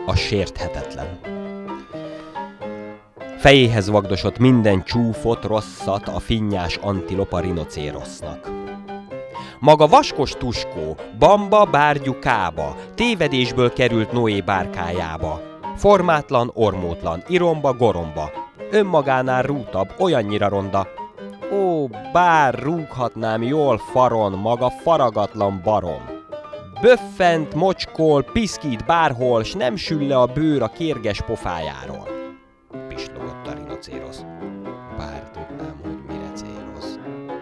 a sérthetetlen. Fejéhez vagdosott minden csúfot, rosszat a finnyás antilopa rinocérosznak. Maga vaskos tuskó, bamba bárgyú kába, tévedésből került Noé bárkájába. Formátlan, ormótlan, iromba, goromba, önmagánál rútabb, olyannyira ronda. Ó, bár rúghatnám jól faron, maga faragatlan barom. Böffent, mocskol, piszkít bárhol, s nem sül le a bőr a kérges pofájáról. Pislogott a rinocérosz.